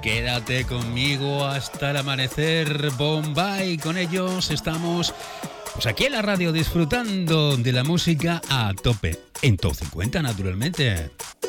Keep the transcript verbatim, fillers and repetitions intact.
Quédate conmigo hasta el amanecer, Bombay. Con ellos estamos pues aquí en la radio disfrutando de la música a tope. En Top cincuenta, naturalmente.